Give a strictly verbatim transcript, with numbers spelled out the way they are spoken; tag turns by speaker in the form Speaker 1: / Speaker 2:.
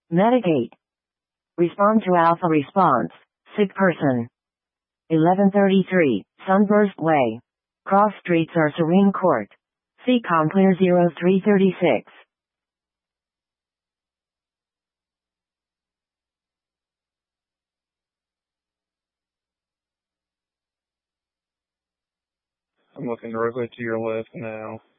Speaker 1: Medicate. Respond to alpha response. Sick person. eleven thirty-three, Sunburst Way. Cross streets are Serene Court. C COM clear zero three thirty-six.
Speaker 2: I'm looking directly to your left now.